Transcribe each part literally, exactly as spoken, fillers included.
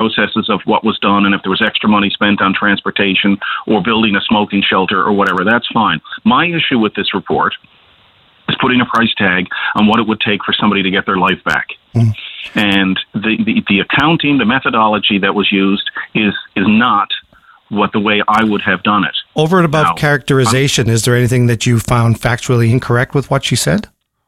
processes of what was done, and if there was extra money spent on transportation or building a smoking shelter or whatever, that's fine. My issue with this report is putting a price tag on what it would take for somebody to get their life back. Mm. And the, the, the accounting, the methodology that was used is is not what the way I would have done it. Over and above now, characterization, um, is there anything that you found factually incorrect with what she said?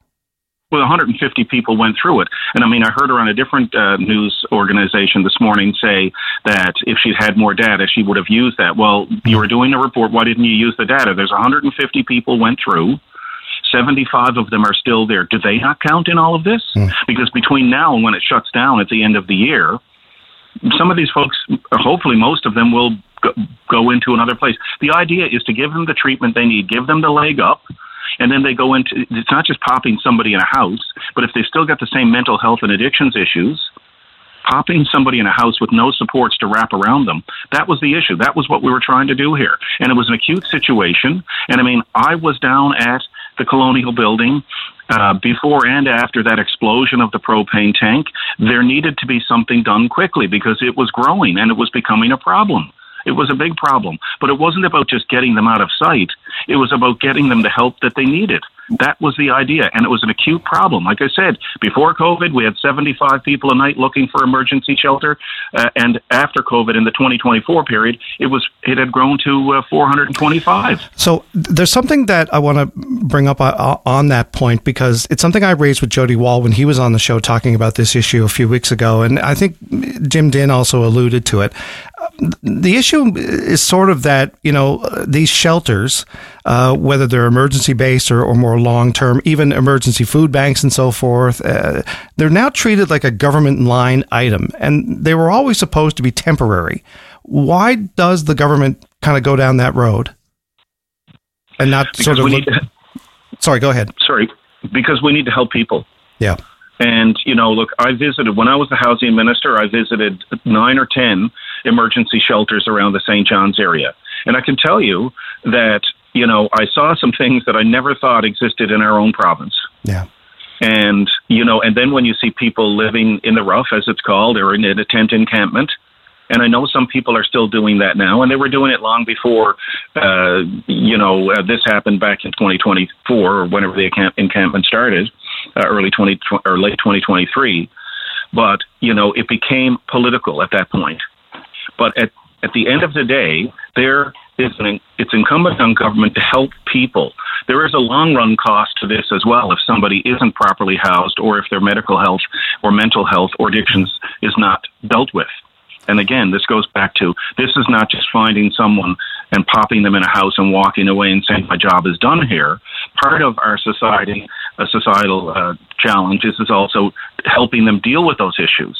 Well, one hundred fifty people went through it. And I mean, I heard her on a different uh, news organization this morning say that if she'd had more data, she would have used that. Well, you were doing a report. Why didn't you use the data? There's one hundred fifty people went through. seventy-five of them are still there. Do they not count in all of this? Mm. Because between now and when it shuts down at the end of the year, some of these folks, hopefully most of them, will go, go into another place. The idea is to give them the treatment they need, give them the leg up, and then they go into, it's not just popping somebody in a house, but if they've still got the same mental health and addictions issues, popping somebody in a house with no supports to wrap around them, that was the issue. That was what we were trying to do here. And it was an acute situation. And I mean, I was down at the Colonial Building uh, before and after that explosion of the propane tank. There needed to be something done quickly because it was growing and it was becoming a problem. It was a big problem. But it wasn't about just getting them out of sight. It was about getting them the help that they needed. That was the idea. And it was an acute problem. Like I said, before COVID, we had seventy-five people a night looking for emergency shelter. Uh, and after COVID, in the twenty twenty-four period, it was it had grown to uh, four hundred twenty-five. So there's something that I want to bring up on that point, because it's something I raised with Jody Wall when he was on the show talking about this issue a few weeks ago. And I think Jim Dinn also alluded to it. The issue is sort of that, you know, these shelters, uh, whether they're emergency-based or, or more long-term, even emergency food banks and so forth, uh, they're now treated like a government line item, and they were always supposed to be temporary. Why does the government kind of go down that road and not because sort of look... To... Sorry, go ahead. Sorry, because we need to help people. Yeah. And, you know, look, I visited, when I was the housing minister, I visited nine or ten emergency shelters around the Saint John's area. And I can tell you that, you know, I saw some things that I never thought existed in our own province. Yeah. And, you know, and then when you see people living in the rough, as it's called, or in a tent encampment, and I know some people are still doing that now, and they were doing it long before, uh, you know, uh, this happened back in twenty twenty-four, or whenever the encamp- encampment started, uh, early twenty or late twenty twenty-three. But, you know, it became political at that point. But at, at the end of the day, there is an, it's incumbent on government to help people. There is a long-run cost to this as well if somebody isn't properly housed, or if their medical health or mental health or addictions is not dealt with. And again, this goes back to, this is not just finding someone and popping them in a house and walking away and saying, my job is done here. Part of our society, a societal uh, challenge is, is also helping them deal with those issues.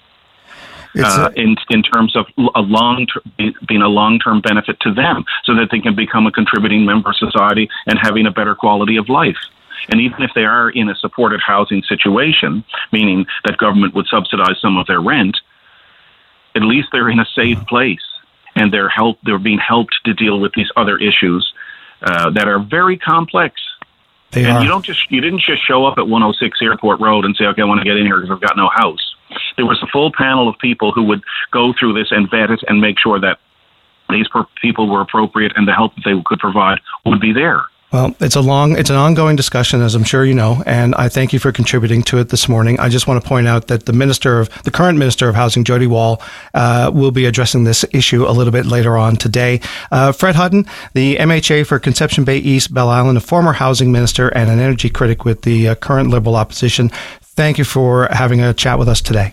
Uh, in in terms of a long ter- being a long-term benefit to them, so that they can become a contributing member of society and having a better quality of life. And even if they are in a supported housing situation, meaning that government would subsidize some of their rent, at least they're in a safe place, and they're help they're being helped to deal with these other issues uh, that are very complex. They and are. you don't just you didn't just show up at one oh six Airport Road and say, okay, I want to get in here because I've got no house. There was a full panel of people who would go through this and vet it and make sure that these people were appropriate and the help that they could provide would be there. Well, it's a long, it's an ongoing discussion, as I'm sure you know, and I thank you for contributing to it this morning. I just want to point out that the minister of the current Minister of Housing, Jody Wall, uh, will be addressing this issue a little bit later on today. Uh, Fred Hutton, the M H A for Conception Bay East, Bell Island, a former housing minister and an energy critic with the uh, current Liberal opposition. Thank you for having a chat with us today.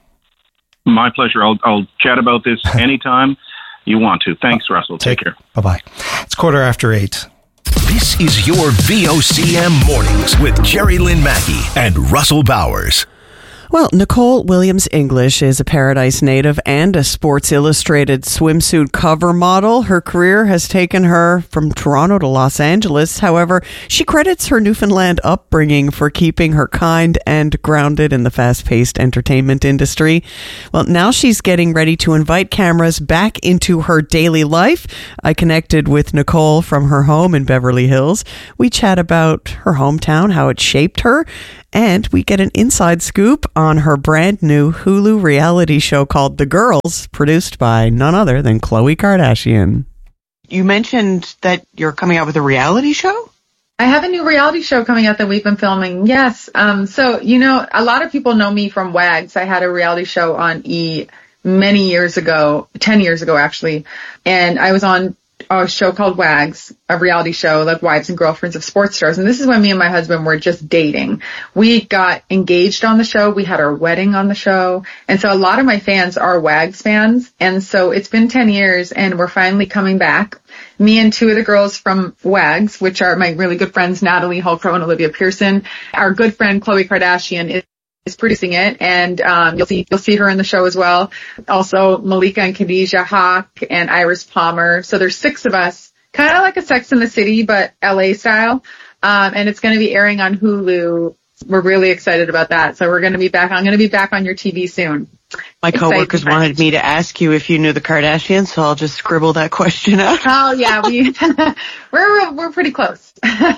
My pleasure. I'll, I'll chat about this anytime you want to. Thanks, Russell. Take, Take care. Bye-bye. It's quarter after eight. This is your V O C M Mornings with Jerry Lynn Mackey and Russell Bowers. Well, Nicole Williams English is a Paradise native and a Sports Illustrated swimsuit cover model. Her career has taken her from Toronto to Los Angeles. However, she credits her Newfoundland upbringing for keeping her kind and grounded in the fast-paced entertainment industry. Well, now she's getting ready to invite cameras back into her daily life. I connected with Nicole from her home in Beverly Hills. We chat about her hometown, how it shaped her, And we get an inside scoop on her brand new Hulu reality show called The Girls, produced by none other than Khloe Kardashian. You mentioned that you're coming out with a reality show? I have a new reality show coming out that we've been filming. Yes. Um, so, you know, a lot of people know me from WAGS. I had a reality show on E! many years ago, ten years ago, actually. And I was on a show called WAGS, a reality show like Wives and Girlfriends of Sports Stars. And this is when me and my husband were just dating. We got engaged on the show. We had our wedding on the show. And so a lot of my fans are WAGS fans. And so it's been ten years and we're finally coming back. Me and two of the girls from WAGS, which are my really good friends, Natalie Holcrow and Olivia Pearson. Our good friend Khloe Kardashian is is producing it, and um, you'll see you'll see her in the show as well. Also, Malika and Khadijah Hawk and Iris Palmer. So there's six of us, kind of like a Sex and the City, but L A style. Um, and it's going to be airing on Hulu. We're really excited about that. So we're going to be back. I'm going to be back on your T V soon. My coworkers Exciting. wanted me to ask you if you knew the Kardashians, so I'll just scribble that question out. Oh yeah, we we're we're pretty close.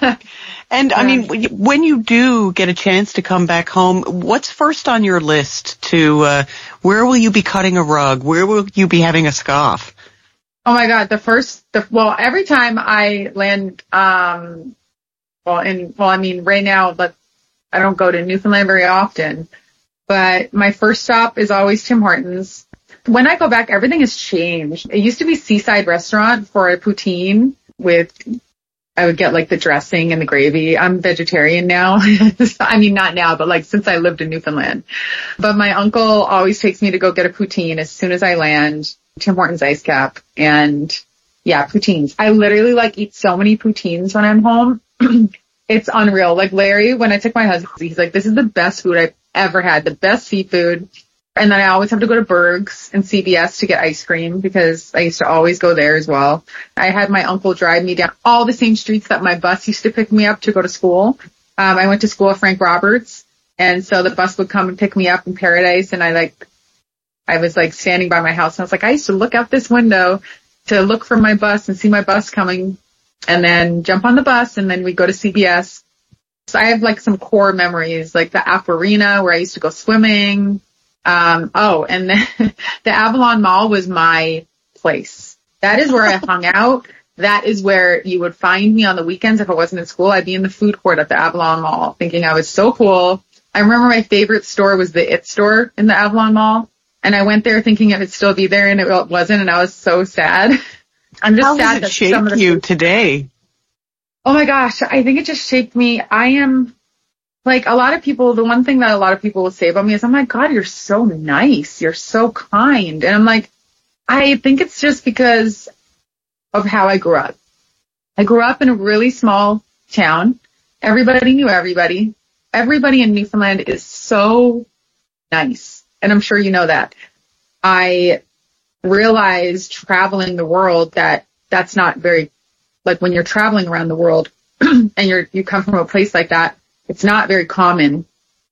And I mean, when you do get a chance to come back home, what's first on your list to, uh, where will you be cutting a rug? Where will you be having a scoff? Oh my God, the first, the, well, every time I land, um, well, in, well, I mean, right now, but I don't go to Newfoundland very often, but my first stop is always Tim Hortons. When I go back, everything has changed. It used to be Seaside Restaurant for a poutine with, I would get like the dressing and the gravy. I'm vegetarian now. I mean, not now, but like since I lived in Newfoundland. But my uncle always takes me to go get a poutine as soon as I land, Tim Hortons Ice Cap. And yeah, poutines. I literally like eat so many poutines when I'm home. It's unreal. Like Larry, when I took my husband, he's like, this is the best food I've ever had, the best seafood. And then I always have to go to Berg's and C B S to get ice cream because I used to always go there as well. I had my uncle drive me down all the same streets that my bus used to pick me up to go to school. Um, I went to school at Frank Roberts. And so the bus would come and pick me up in Paradise. And I like, I was like standing by my house and I was like, I used to look out this window to look for my bus and see my bus coming and then jump on the bus. And then we go to C B S. So I have like some core memories, like the Aquarina where I used to go swimming. Um, oh, and then the Avalon Mall was my place. That is where I hung out. That is where you would find me on the weekends. If I wasn't in school, I'd be in the food court at the Avalon Mall thinking I was so cool. I remember my favorite store was the It store in the Avalon Mall. And I went there thinking it would still be there and it wasn't. And I was so sad. I'm just How sad does it that some of shape the you today? Oh my gosh. I think it just shaped me. I am like a lot of people. The one thing that a lot of people will say about me is, oh my God, you're so nice. You're so kind. And I'm like, I think it's just because of how I grew up. I grew up in a really small town. Everybody knew everybody. Everybody in Newfoundland is so nice. And I'm sure you know that. I realized traveling the world that that's not very, like when you're traveling around the world and you're, you come from a place like that, it's not very common.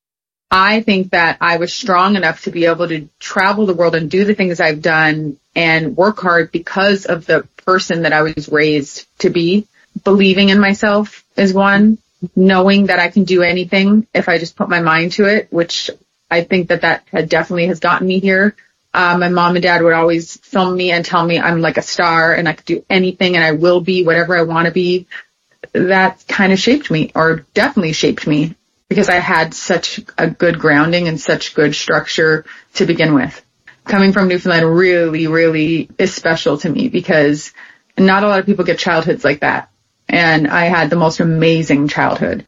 I think that I was strong enough to be able to travel the world and do the things I've done and work hard because of the person that I was raised to be. Believing in myself is one. Knowing that I can do anything if I just put my mind to it, which I think that that had definitely has gotten me here. Uh, my mom and dad would always film me and tell me I'm like a star and I could do anything and I will be whatever I want to be. That kind of shaped me, or definitely shaped me, because I had such a good grounding and such good structure to begin with. Coming from Newfoundland really, really is special to me because not a lot of people get childhoods like that. And I had the most amazing childhood.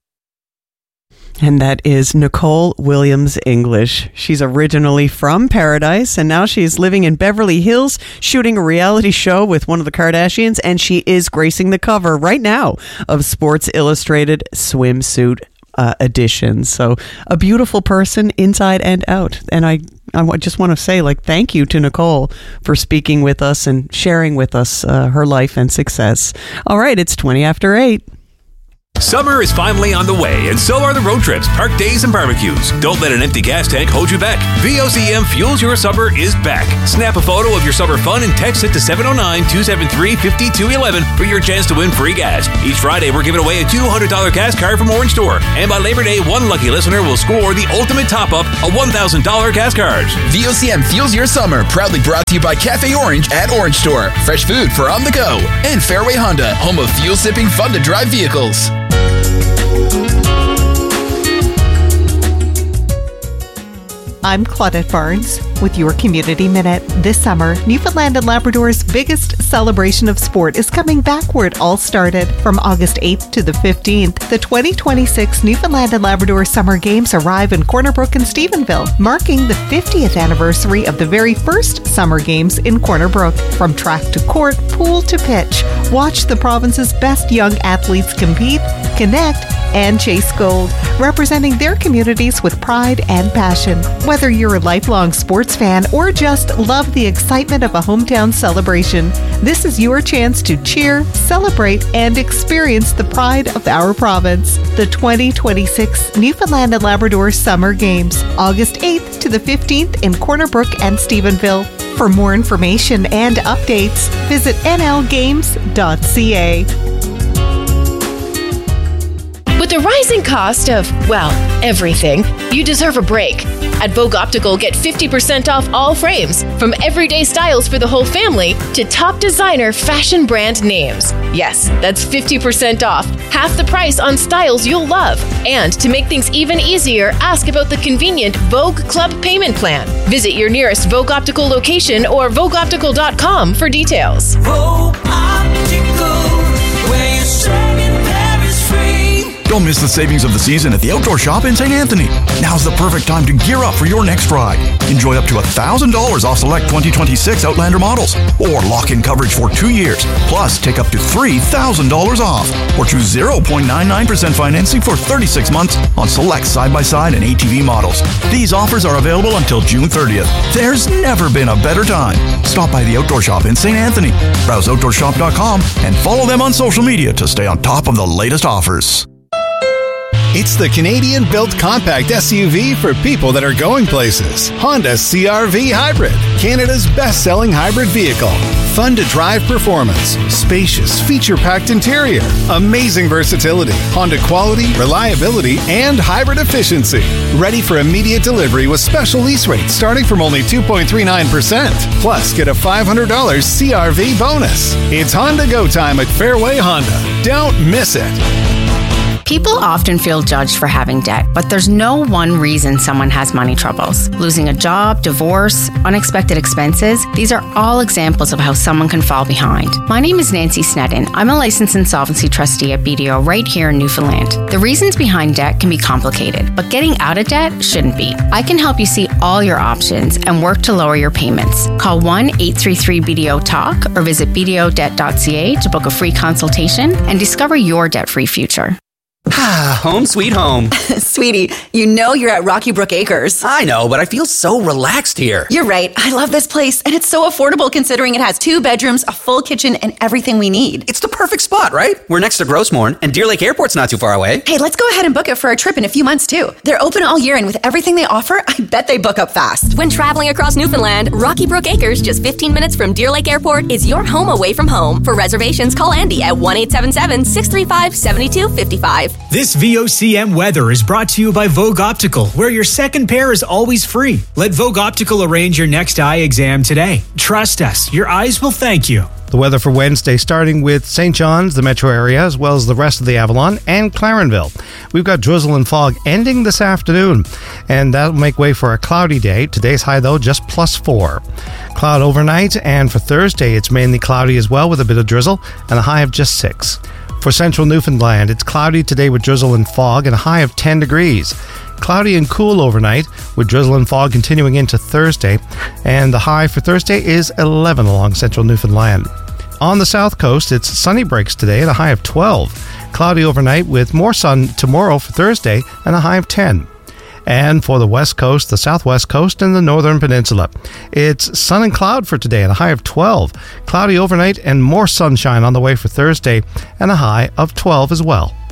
And that is Nicole Williams English. She's originally from Paradise, and now she's living in Beverly Hills, shooting a reality show with one of the Kardashians, and she is gracing the cover right now of Sports Illustrated swimsuit uh, edition. So a beautiful person inside and out. And I, I just want to say, like, thank you to Nicole for speaking with us and sharing with us uh, her life and success. All right, it's twenty after eight. Summer is finally on the way, and so are the road trips, park days, and barbecues. Don't let an empty gas tank hold you back. V O C M Fuels Your Summer is back. Snap a photo of your summer fun and text it to seven oh nine, two seven three, five two one one for your chance to win free gas. Each Friday, we're giving away a two hundred dollars gas card from Orange Store. And by Labor Day, one lucky listener will score the ultimate top-up, a one thousand dollars gas card. V O C M Fuels Your Summer, proudly brought to you by Cafe Orange at Orange Store. Fresh food for on the go. And Fairway Honda, home of fuel-sipping, fun-to-drive vehicles. I'm Claudette Barnes with your Community Minute. This summer, Newfoundland and Labrador's biggest celebration of sport is coming back where it all started. From August eighth to the fifteenth, the twenty twenty-six Newfoundland and Labrador Summer Games arrive in Corner Brook and Stephenville, marking the fiftieth anniversary of the very first Summer Games in Corner Brook. From track to court, pool to pitch, watch the province's best young athletes compete, connect, and chase gold, representing their communities with pride and passion. Whether you're a lifelong sports fan or just love the excitement of a hometown celebration, this is your chance to cheer, celebrate, and experience the pride of our province. The twenty twenty-six Newfoundland and Labrador Summer Games, August eighth to the fifteenth in Corner Brook and Stephenville. For more information and updates, visit n l games dot c a. With the rising cost of, well, everything, you deserve a break. At Vogue Optical, get fifty percent off all frames, from everyday styles for the whole family to top designer fashion brand names. Yes, that's fifty percent off, half the price on styles you'll love. And to make things even easier, ask about the convenient Vogue Club payment plan. Visit your nearest Vogue Optical location or vogue optical dot com for details. Vogue Optical, where you're saving Paris free. Don't miss the savings of the season at the Outdoor Shop in Saint Anthony. Now's the perfect time to gear up for your next ride. Enjoy up to one thousand dollars off select twenty twenty-six Outlander models, or lock in coverage for two years. Plus, take up to three thousand dollars off, or choose zero point nine nine percent financing for thirty-six months on select side-by-side and A T V models. These offers are available until June thirtieth. There's never been a better time. Stop by the Outdoor Shop in Saint Anthony. Browse outdoor shop dot com and follow them on social media to stay on top of the latest offers. It's the Canadian-built compact S U V for people that are going places. Honda C R V Hybrid, Canada's best-selling hybrid vehicle. Fun-to-drive performance, spacious, feature-packed interior, amazing versatility, Honda quality, reliability, and hybrid efficiency. Ready for immediate delivery with special lease rates starting from only two point three nine percent. Plus, get a five hundred dollars C R V bonus. It's Honda Go time at Fairway Honda. Don't miss it. People often feel judged for having debt, but there's no one reason someone has money troubles. Losing a job, divorce, unexpected expenses, these are all examples of how someone can fall behind. My name is Nancy Sneddon. I'm a licensed insolvency trustee at B D O right here in Newfoundland. The reasons behind debt can be complicated, but getting out of debt shouldn't be. I can help you see all your options and work to lower your payments. Call one eight three three B D O talk or visit b d o debt dot c a to book a free consultation and discover your debt-free future. Ah, home sweet home. Sweetie, you know you're at Rocky Brook Acres. I know, but I feel so relaxed here. You're right. I love this place, and it's so affordable considering it has two bedrooms, a full kitchen, and everything we need. It's the perfect spot, right? We're next to Grossmorn, and Deer Lake Airport's not too far away. Hey, let's go ahead and book it for a trip in a few months, too. They're open all year, and with everything they offer, I bet they book up fast. When traveling across Newfoundland, Rocky Brook Acres, just fifteen minutes from Deer Lake Airport, is your home away from home. For reservations, call Andy at one eight seven seven, six three five, seven two five five. This V O C M weather is brought to you by Vogue Optical, where your second pair is always free. Let Vogue Optical arrange your next eye exam today. Trust us, your eyes will thank you. The weather for Wednesday, starting with Saint John's, the metro area, as well as the rest of the Avalon, and Clarenville. We've got drizzle and fog ending this afternoon, and that'll make way for a cloudy day. Today's high, though, just plus four. Cloud overnight, and for Thursday, it's mainly cloudy as well with a bit of drizzle, and a high of just six. For central Newfoundland, it's cloudy today with drizzle and fog and a high of ten degrees. Cloudy and cool overnight with drizzle and fog continuing into Thursday, and the high for Thursday is eleven along central Newfoundland. On the south coast, it's sunny breaks today at a high of twelve. Cloudy overnight with more sun tomorrow for Thursday and a high of ten. And for the west coast, the southwest coast, and the northern peninsula, it's sun and cloud for today and a high of twelve. Cloudy overnight and more sunshine on the way for Thursday and a high of twelve as well.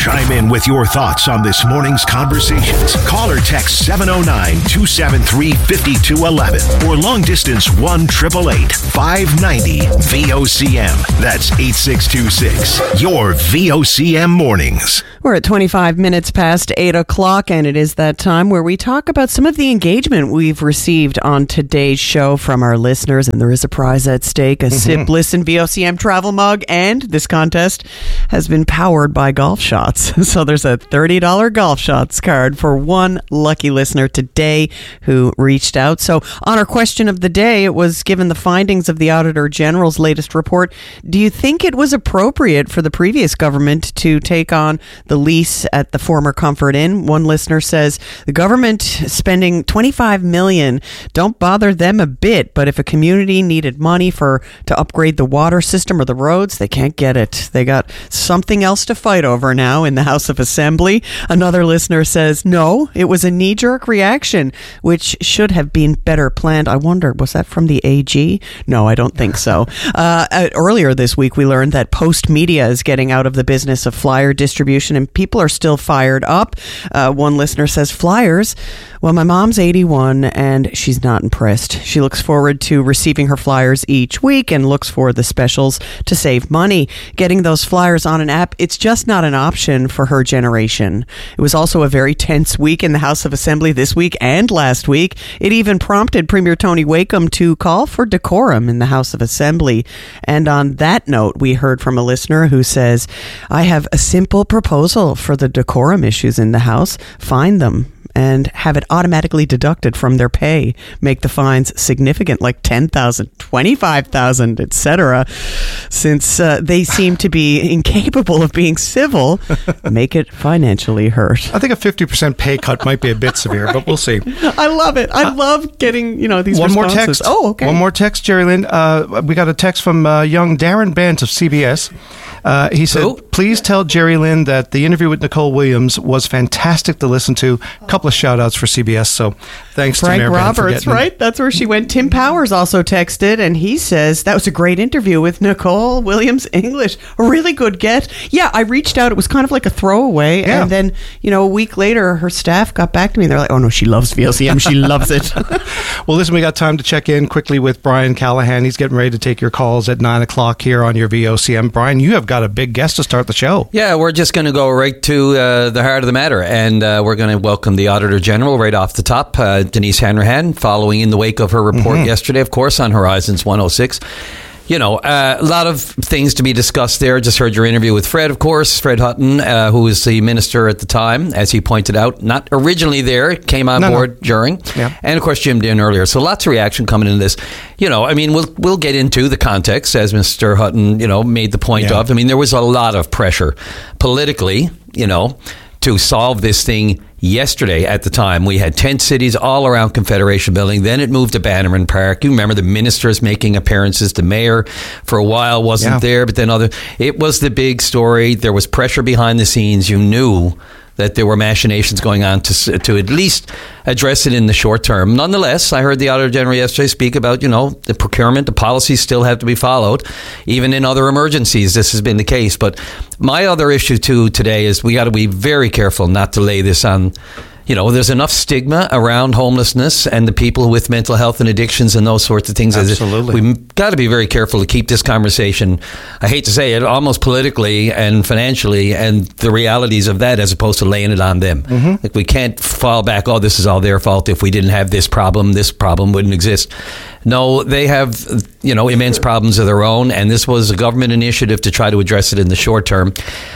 Chime in with your thoughts on this morning's conversations. Call or text seven oh nine, two seven three, five two one one or long distance one eight eight eight, five nine zero, V O C M. That's eight six two six. Your V O C M mornings. We're at twenty-five minutes past eight o'clock, and it is that time where we talk about some of the engagement we've received on today's show from our listeners, and there is a prize at stake, a mm-hmm. Sip Listen V O C M travel mug, and this contest has been powered by Golf Shots. So there's a thirty dollars Golf Shots card for one lucky listener today who reached out. So on our question of the day, it was, given the findings of the Auditor General's latest report, do you think it was appropriate for the previous government to take on the lease at the former Comfort Inn? One listener says, the government spending twenty-five million dollars, don't bother them a bit, but if a community needed money for to upgrade the water system or the roads, they can't get it. They got something else to fight over now in the House of Assembly. Another listener says, no, it was a knee-jerk reaction, which should have been better planned. I wonder, was that from the A G? No, I don't think so. Uh, earlier this week, we learned that Post Media is getting out of the business of flyer distribution, and people are still fired up. Uh, one listener says, flyers? Well, my mom's eighty-one, and she's not impressed. She looks forward to receiving her flyers each week and looks for the specials to save money. Getting those flyers on an app, it's just not an option for her generation. It was also a very tense week in the House of Assembly this week and last week. It even prompted Premier Tony Wakeham to call for decorum in the House of Assembly. And on that note, we heard from a listener who says, I have a simple proposal for the decorum issues in the House. Fine them and have it automatically deducted from their pay. Make the fines significant, like ten thousand dollars, twenty-five thousand dollars, et cetera. Since uh, they seem to be incapable of being civil, make it financially hurt. I think a fifty percent pay cut might be a bit severe, but we'll see. I love it. I uh, love getting, you know, these one responses. More text. Oh, okay. One more text, Jerry Lynn. Uh, we got a text from uh, young Darren Bent of C B S. Uh, he said, oh. please tell Jerry Lynn that the interview with Nicole Williams was fantastic to listen to. A couple of shout outs for C B S. So thanks Frank to Mayor Roberts, right? That's where she went. Tim Powers also texted, and he says, that was a great interview with Nicole Williams English. A really good get. Yeah, I reached out. It was kind of like a throwaway. Yeah. And then, you know, a week later, her staff got back to me. They're like, oh, no, she loves V O C M. She loves it. Well, listen, we got time to check in quickly with Brian Callahan. He's getting ready to take your calls at nine o'clock here on your V O C M. Brian, you have got a big guest to start the show. Yeah, we're just going to go right to uh, the heart of the matter, and uh, we're going to welcome the Auditor General right off the top, uh, Denise Hanrahan, following in the wake of her report mm-hmm. yesterday, of course, on Horizons one oh six. You know, uh, a lot of things to be discussed there. Just heard your interview with Fred, of course, Fred Hutton, uh, who was the minister at the time, as he pointed out, not originally there, came on no, board no. during, yeah. and of course Jim Dinn earlier. So lots of reaction coming into this. You know, I mean, we'll we'll get into the context, as Mister Hutton, you know, made the point yeah. of. I mean, there was a lot of pressure politically, you know, to solve this thing. Yesterday, at the time, we had tent cities all around Confederation Building. Then it moved to Bannerman Park. You remember the ministers making appearances. The mayor, for a while, wasn't yeah. there, but then other. It was the big story. There was pressure behind the scenes. You knew that there were machinations going on to to at least address it in the short term. Nonetheless, I heard the Auditor General yesterday speak about, you know, the procurement, the policies still have to be followed. Even in other emergencies, this has been the case. But my other issue, too, today is we got to be very careful not to lay this on. You know, there's enough stigma around homelessness and the people with mental health and addictions and those sorts of things. Absolutely. We've got to be very careful to keep this conversation, I hate to say it, almost politically and financially, and the realities of that as opposed to laying it on them. Mm-hmm. Like, we can't fall back, oh, this is all their fault. If we didn't have this problem, this problem wouldn't exist. No, they have, you know, immense problems of their own, and this was a government initiative to try to address it in the short term.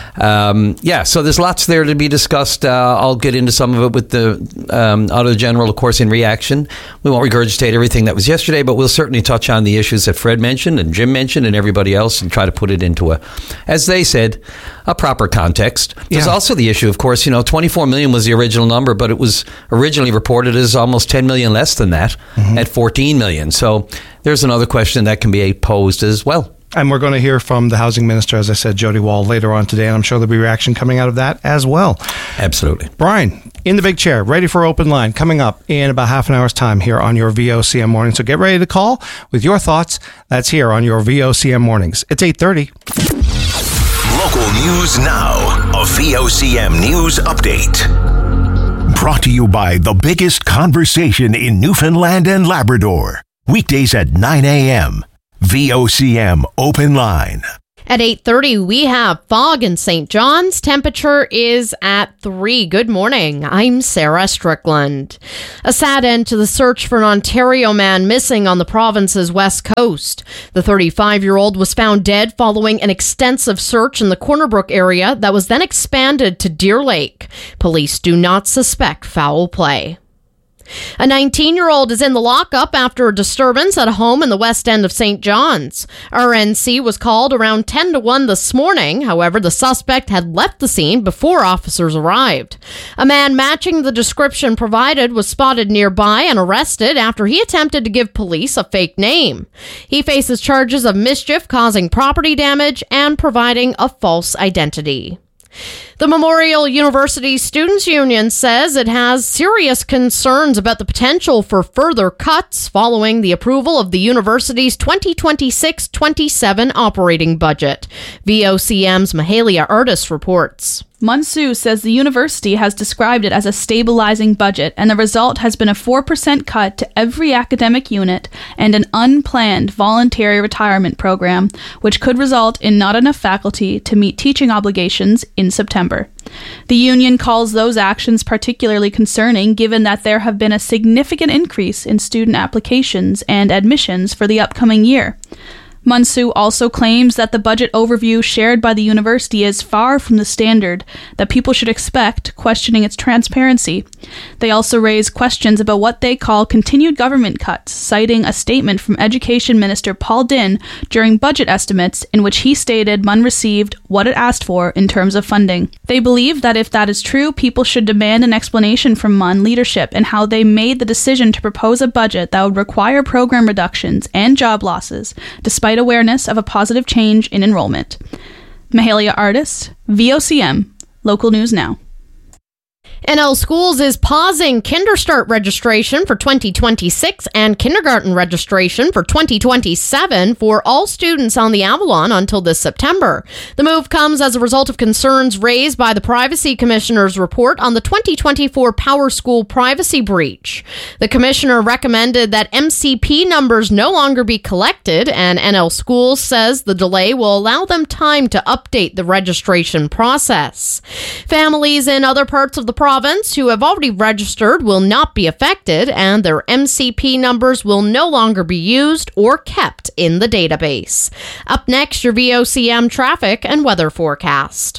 Um, yeah, so there's lots there to be discussed. Uh, I'll get into some of it with the um, Auditor General, of course, in reaction. We won't regurgitate everything that was yesterday, but we'll certainly touch on the issues that Fred mentioned and Jim mentioned and everybody else and try to put it into a, as they said, a proper context. There's yeah. also the issue, of course, you know, twenty-four million was the original number, but it was originally reported as almost ten million less than that mm-hmm. at fourteen million. So there's another question that can be posed as well. And we're going to hear from the housing minister, as I said, Jody Wall, later on today, and I'm sure there'll be reaction coming out of that as well. Absolutely. Brian, in the big chair, ready for open line, coming up in about half an hour's time here on your V O C M Morning. So get ready to call with your thoughts. That's here on your V O C M Mornings. It's eight thirty. Local news now A V O C M News Update. Brought to you by the biggest conversation in Newfoundland and Labrador. Weekdays at nine a.m. V O C M Open Line. At eight thirty, we have fog in Saint John's. Temperature is at three. Good morning. I'm Sarah Strickland. A sad end to the search for an Ontario man missing on the province's west coast. The thirty-five-year-old was found dead following an extensive search in the Corner Brook area that was then expanded to Deer Lake. Police do not suspect foul play. A nineteen-year-old is in the lockup after a disturbance at a home in the west end of Saint John's. R N C was called around ten to one this morning. However, the suspect had left the scene before officers arrived. A man matching the description provided was spotted nearby and arrested after he attempted to give police a fake name. He faces charges of mischief, causing property damage, and providing a false identity. The Memorial University Students' Union says it has serious concerns about the potential for further cuts following the approval of the university's twenty twenty-six twenty-seven operating budget. V O C M's Mahalia Artis reports. Munsu says the university has described it as a stabilizing budget, and the result has been a four percent cut to every academic unit and an unplanned voluntary retirement program, which could result in not enough faculty to meet teaching obligations in September. The union calls those actions particularly concerning, given that there have been a significant increase in student applications and admissions for the upcoming year. Munsu also claims that the budget overview shared by the university is far from the standard that people should expect, questioning its transparency. They also raise questions about what they call continued government cuts, citing a statement from Education Minister Paul Dinn during budget estimates in which he stated M U N received what it asked for in terms of funding. They believe that if that is true, people should demand an explanation from M U N leadership and how they made the decision to propose a budget that would require program reductions and job losses, despite awareness of a positive change in enrollment. Mahalia Artis, V O C M, Local News Now. N L Schools is pausing Kinderstart registration for twenty twenty-six and kindergarten registration for twenty twenty-seven for all students on the Avalon until this September. The move comes as a result of concerns raised by the Privacy Commissioner's report on the twenty twenty-four Power School privacy breach. The Commissioner recommended that M C P numbers no longer be collected, and N L Schools says the delay will allow them time to update the registration process. Families in other parts of the province who have already registered will not be affected, and their M C P numbers will no longer be used or kept in the database. Up next, your V O C M traffic and weather forecast.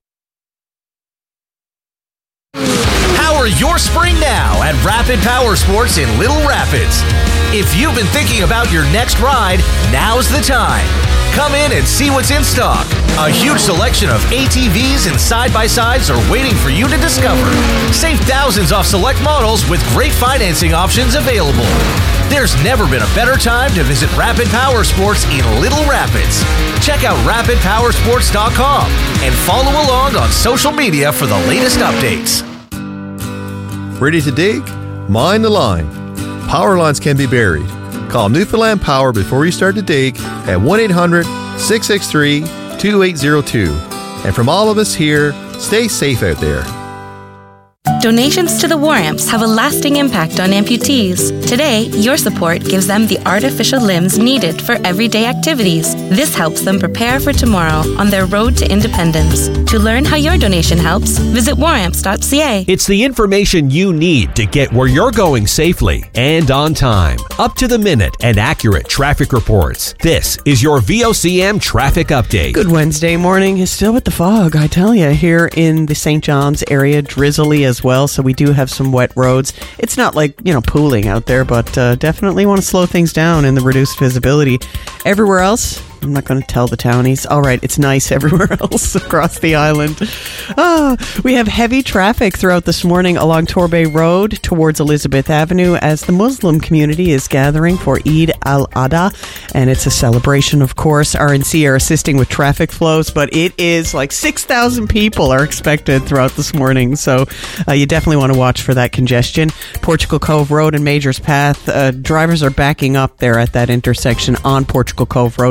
Power your spring now at Rapid Power Sports in Little Rapids. If you've been thinking about your next ride, now's the time. Come in and see what's in stock. A huge selection of A T Vs and side-by-sides are waiting for you to discover. Save thousands off select models with great financing options available. There's never been a better time to visit Rapid Power Sports in Little Rapids. Check out rapid power sports dot com and follow along on social media for the latest updates. Ready to dig? Mind the line. Power lines can be buried. Call Newfoundland Power before you start to dig at one eight hundred six six three two eight zero two. And from all of us here, stay safe out there. Donations to the War Amps have a lasting impact on amputees. Today, your support gives them the artificial limbs needed for everyday activities. This helps them prepare for tomorrow on their road to independence. To learn how your donation helps, visit war amps dot c a. It's the information you need to get where you're going safely and on time. Up to the minute and accurate traffic reports. This is your V O C M traffic update. Good Wednesday morning. Is still with the fog, I tell you, here in the Saint John's area, drizzly as well. So we do have some wet roads. It's not like, you know, pooling out there, but uh, definitely want to slow things down in the reduced visibility. Everywhere else, I'm not going to tell the townies. All right, it's nice everywhere else across the island. Ah, we have heavy traffic throughout this morning along Torbay Road towards Elizabeth Avenue as the Muslim community is gathering for Eid al-Adha, and it's a celebration, of course. R N C are assisting with traffic flows, but it is like six thousand people are expected throughout this morning, so uh, you definitely want to watch for that congestion. Portugal Cove Road and Majors Path, uh, drivers are backing up there at that intersection on Portugal Cove roadside.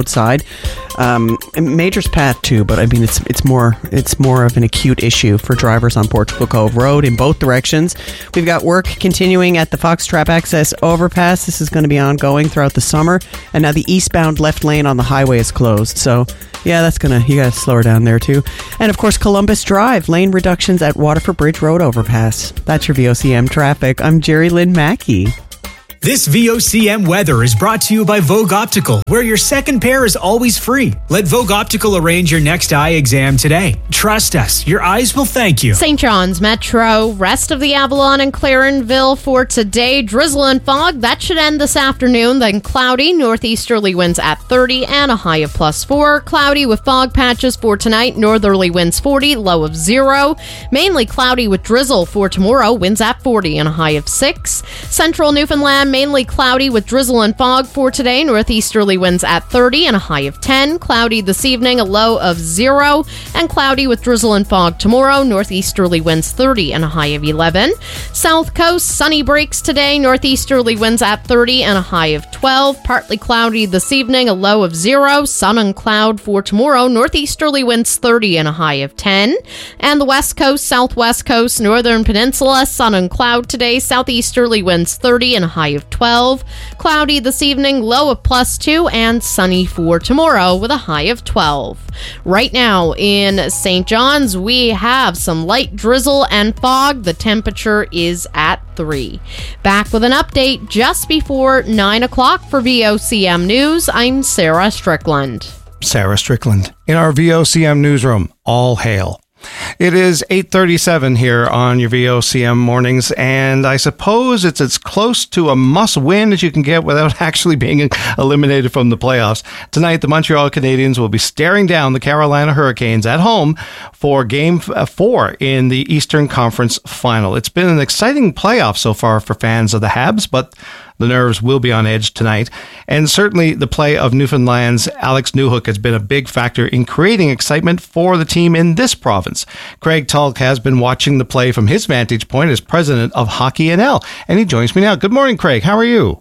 good. Um, Major's Path too, but I mean it's it's more it's more of an acute issue for drivers on Portugal Cove Road in both directions. We've got work continuing at the Foxtrap Access Overpass. This is going to be ongoing throughout the summer, and now the eastbound left lane on the highway is closed. So yeah, that's gonna you got to slow her down there too. And of course, Columbus Drive lane reductions at Waterford Bridge Road overpass. That's your V O C M traffic. I'm Jerry Lynn Mackey. This V O C M weather is brought to you by Vogue Optical, where your second pair is always free. Let Vogue Optical arrange your next eye exam today. Trust us, your eyes will thank you. Saint John's Metro, rest of the Avalon and Clarenville for today. Drizzle and fog, that should end this afternoon. Then cloudy, northeasterly winds at thirty and a high of plus four. Cloudy with fog patches for tonight, northerly winds forty, low of zero. Mainly cloudy with drizzle for tomorrow, winds at forty and a high of six. Central Newfoundland, mainly cloudy with drizzle and fog for today. Northeasterly winds at thirty and a high of ten. Cloudy this evening, a low of zero. And cloudy with drizzle and fog tomorrow. Northeasterly winds thirty and a high of eleven. South Coast, sunny breaks today. Northeasterly winds at thirty and a high of twelve. Partly cloudy this evening, a low of zero. Sun and cloud for tomorrow. Northeasterly winds thirty and a high of ten. And the West Coast, Southwest Coast, Northern Peninsula, sun and cloud today. Southeasterly winds thirty and a high of twelve. Cloudy this evening, low of plus two, and sunny for tomorrow with a high of twelve. Right now in Saint John's, we have some light drizzle and fog. The temperature is at three. Back with an update just before nine o'clock for V O C M News. I'm Sarah Strickland. Sarah Strickland in our V O C M newsroom. All hail. It is eight thirty-seven here on your V O C M mornings, and I suppose it's as close to a must-win as you can get without actually being eliminated from the playoffs. Tonight, the Montreal Canadiens will be staring down the Carolina Hurricanes at home for Game four in the Eastern Conference Final. It's been an exciting playoff so far for fans of the Habs, but the nerves will be on edge tonight. And certainly the play of Newfoundland's Alex Newhook has been a big factor in creating excitement for the team in this province. Craig Tulk has been watching the play from his vantage point as president of Hockey N L, and he joins me now. Good morning, Craig. How are you?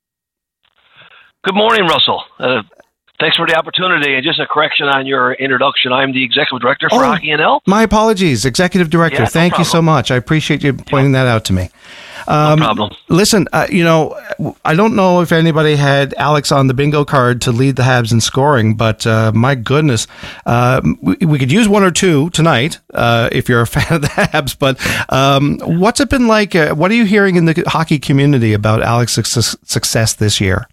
Good morning, Russell. Uh, thanks for the opportunity. And just a correction on your introduction. I'm the executive director for oh, Hockey N L. My apologies, executive director. Yeah, Thank no you so much. I appreciate you pointing yeah. that out to me. Um, no problem. Listen, uh, you know, I don't know if anybody had Alex on the bingo card to lead the Habs in scoring, but uh, my goodness, uh, we, we could use one or two tonight uh, if you're a fan of the Habs. But um, what's it been like? Uh, what are you hearing in the hockey community about Alex's su- success this year?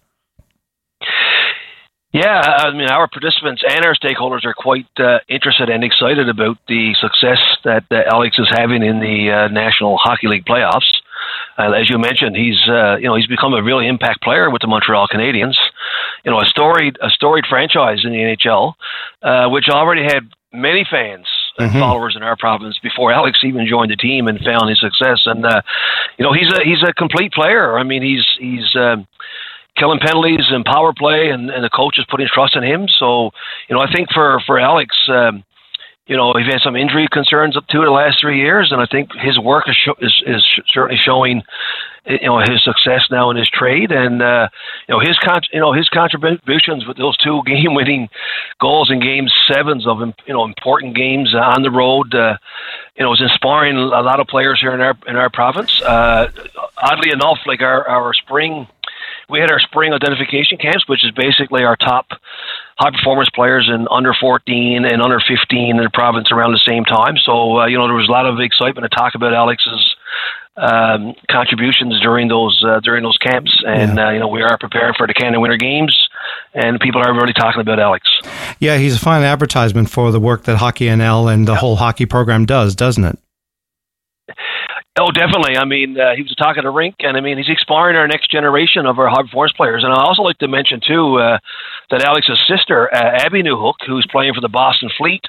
Yeah, I mean, our participants and our stakeholders are quite uh, interested and excited about the success that uh, Alex is having in the uh, National Hockey League playoffs. Uh, as you mentioned, he's uh, you know he's become a really impact player with the Montreal Canadiens. You know, a storied a storied franchise in the N H L, uh, which already had many fans and mm-hmm. followers in our province before Alex even joined the team and found his success. And uh, you know, he's a he's a complete player. I mean, he's he's um, killing penalties and power play, and, and the coach is putting trust in him. So, you know, I think for for Alex. Um, You know, he's had some injury concerns up to the last three years, and I think his work is sh- is, is certainly showing, you know, his success now in his trade, and uh, you know his con- you know his contributions with those two game-winning goals in Game Sevens of you know important games on the road, uh, you know, is inspiring a lot of players here in our in our province. Uh, oddly enough, like our our spring. We had our spring identification camps, which is basically our top high performance players in under fourteen and under fifteen in the province around the same time. So, uh, you know, there was a lot of excitement to talk about Alex's um, contributions during those uh, during those camps. And, yeah. uh, you know, we are preparing for the Canada Winter Games, and people are really talking about Alex. Yeah, he's a fine advertisement for the work that Hockey N L and the yep. whole hockey program does, doesn't it? Oh, definitely. I mean, uh, he was a talk at the rink, and I mean, he's inspiring our next generation of our high performance players. And I also like to mention too uh, that Alex's sister, uh, Abby Newhook, who's playing for the Boston Fleet,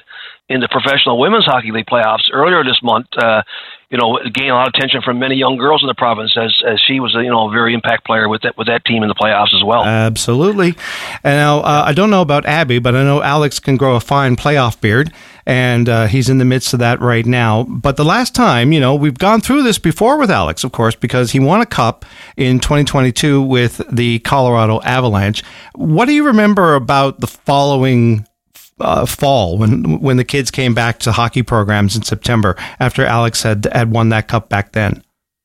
in the Professional Women's Hockey League playoffs earlier this month, uh, you know, gained a lot of attention from many young girls in the province as as she was a, you know, a very impact player with that with that team in the playoffs as well. Absolutely. And now uh, I don't know about Abby, but I know Alex can grow a fine playoff beard, and uh, he's in the midst of that right now. But the last time, you know, we've gone through this before with Alex, of course, because he won a cup in twenty twenty-two with the Colorado Avalanche. What do you remember about the following Uh, fall when when the kids came back to hockey programs in September after Alex had had won that cup back then?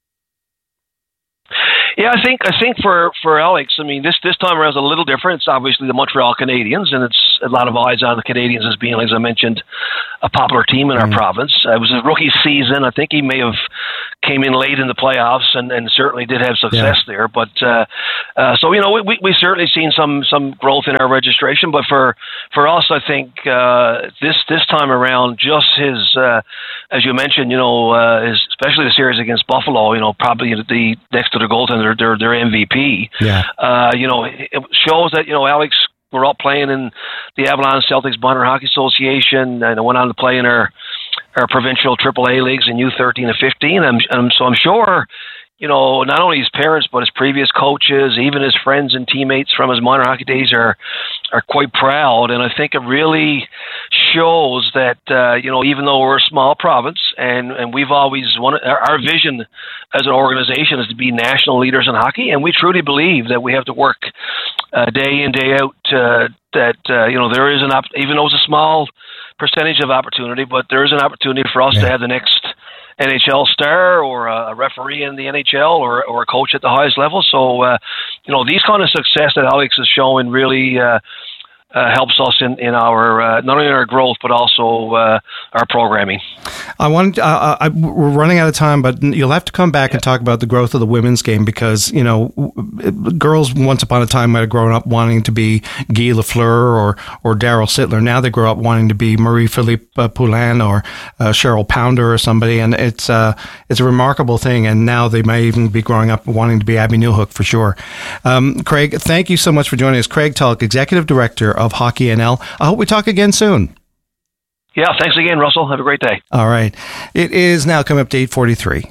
Yeah, I think I think for, for Alex, I mean, this this time around is a little different. It's obviously the Montreal Canadiens, and it's a lot of eyes on the Canadiens as being, as I mentioned, a popular team in our mm. province. Uh, it was his rookie season. I think he may have came in late in the playoffs and, and certainly did have success yeah. there. But uh, uh, so, you know, we we certainly seen some some growth in our registration. But for for us, I think uh, this this time around, just his, uh, as you mentioned, you know, uh, his, especially the series against Buffalo, you know, probably the next to the goaltender, their their M V P. Yeah. Uh, you know, it shows that, you know, Alex grew up playing in the Avalon Celtics Minor Hockey Association and went on to play in our our provincial triple A leagues in U thirteen and fifteen. And, and so I'm sure, you know, not only his parents, but his previous coaches, even his friends and teammates from his minor hockey days are are quite proud. And I think it really shows that, uh, you know, even though we're a small province and, and we've always wanted, our, our vision as an organization is to be national leaders in hockey. And we truly believe that we have to work uh, day in, day out, uh, that, uh, you know, there is an, op- even though it's a small percentage of opportunity, but there is an opportunity for us yeah. to have the next N H L star or a referee in the N H L or, or a coach at the highest level. So, uh, you know, these kind of success that Alex is showing really uh, uh, helps us in, in our, uh, not only our growth, but also uh, our programming. I want. Uh, I, we're running out of time, but you'll have to come back yeah. and talk about the growth of the women's game because, you know, girls once upon a time might have grown up wanting to be Guy Lafleur or or Daryl Sittler. Now they grow up wanting to be Marie-Philippe Poulin or uh, Cheryl Pounder or somebody, and it's uh, it's a remarkable thing. And now they may even be growing up wanting to be Abby Newhook for sure. Um, Craig, thank you so much for joining us. Craig Tulloch, Executive Director of Hockey N L. I hope we talk again soon. Yeah, thanks again, Russell. Have a great day. All right. It is now coming up to eight forty-three.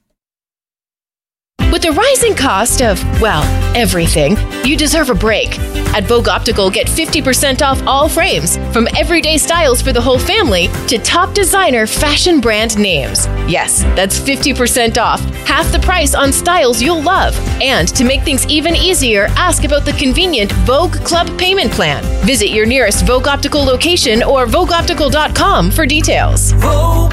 With the rising cost of, well, everything, you deserve a break. At Vogue Optical, get fifty percent off all frames, from everyday styles for the whole family to top designer fashion brand names. Yes, that's fifty percent off, half the price on styles you'll love. And to make things even easier, ask about the convenient Vogue Club payment plan. Visit your nearest Vogue Optical location or vogue optical dot com for details. Vogue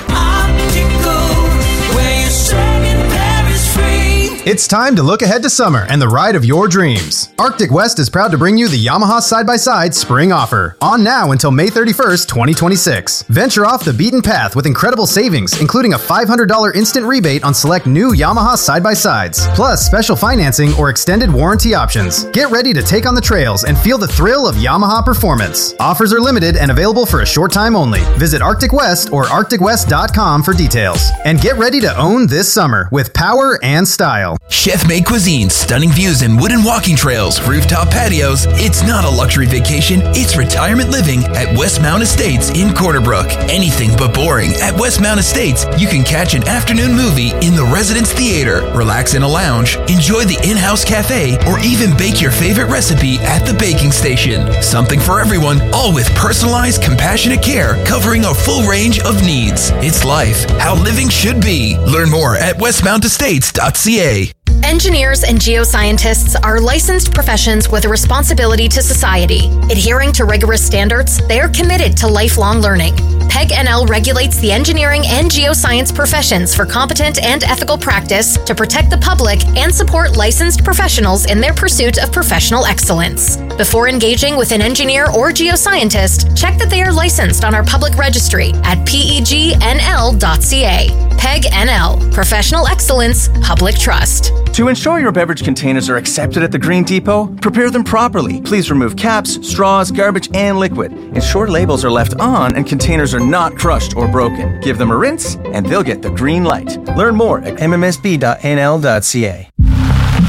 Optical, where you're saving Paris free. It's time to look ahead to summer and the ride of your dreams. Arctic West is proud to bring you the Yamaha Side-by-Side Spring Offer. On now until May thirty-first, twenty twenty-six. Venture off the beaten path with incredible savings, including a five hundred dollars instant rebate on select new Yamaha Side-by-Sides, plus special financing or extended warranty options. Get ready to take on the trails and feel the thrill of Yamaha performance. Offers are limited and available for a short time only. Visit Arctic West or arctic west dot com for details. And get ready to own this summer with power and style. Chef-made cuisine, stunning views and wooden walking trails, rooftop patios. It's not a luxury vacation, it's retirement living at Westmount Estates in Corner Brook. Anything but boring. At Westmount Estates, you can catch an afternoon movie in the Residence Theater, relax in a lounge, enjoy the in-house cafe, or even bake your favorite recipe at the baking station. Something for everyone, all with personalized, compassionate care covering a full range of needs. It's life, how living should be. Learn more at westmount estates dot c a. Engineers and geoscientists are licensed professions with a responsibility to society. Adhering to rigorous standards, they are committed to lifelong learning. P E G N L regulates the engineering and geoscience professions for competent and ethical practice to protect the public and support licensed professionals in their pursuit of professional excellence. Before engaging with an engineer or geoscientist, check that they are licensed on our public registry at P E G N L dot C A. P E G N L, Professional Excellence, Public Trust. To ensure your beverage containers are accepted at the Green Depot, prepare them properly. Please remove caps, straws, garbage, and liquid. Ensure labels are left on and containers are not crushed or broken. Give them a rinse, and they'll get the green light. Learn more at m m s b dot n l dot c a.